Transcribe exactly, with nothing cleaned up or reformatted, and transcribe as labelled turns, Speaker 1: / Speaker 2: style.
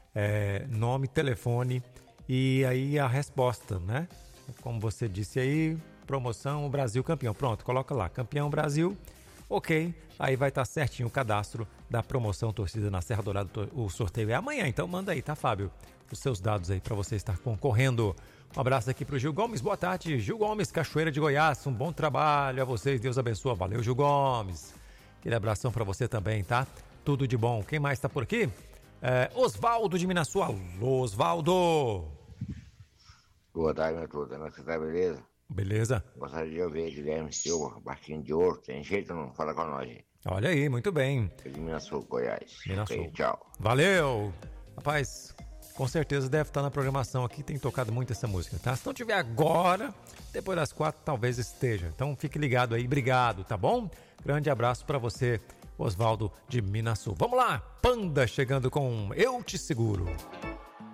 Speaker 1: é, nome, telefone e aí a resposta, né? Como você disse aí, promoção Brasil campeão. Pronto, coloca lá, campeão Brasil, ok. Aí vai estar certinho o cadastro da promoção Torcida na Serra Dourada. O sorteio é amanhã, então manda aí, tá, Fábio? Os seus dados aí para você estar concorrendo. Um abraço aqui pro Gil Gomes, boa tarde. Gil Gomes, Cachoeira de Goiás, um bom trabalho a vocês, Deus abençoe. Valeu, Gil Gomes. Aquele abração para você também, tá? Tudo de bom. Quem mais tá por aqui? É, Osvaldo de Minaçu. Alô, Osvaldo.
Speaker 2: Boa tarde, meu tudo. Você tá beleza?
Speaker 1: Beleza.
Speaker 2: Gostaria de ouvir Guilherme Silva, Barquinho de Ouro. Tem jeito ou não? Fala com nós, gente.
Speaker 1: Olha aí, muito bem.
Speaker 2: De Minaçu, Goiás.
Speaker 1: Minaçu.
Speaker 2: Okay, tchau.
Speaker 1: Valeu. Rapaz, com certeza deve estar na programação aqui. Tem tocado muito essa música, tá? Se não tiver agora, depois das quatro, talvez esteja. Então fique ligado aí. Obrigado, tá bom? Grande abraço para você, Osvaldo de Minaçu. Vamos lá, Panda chegando com Eu Te Seguro.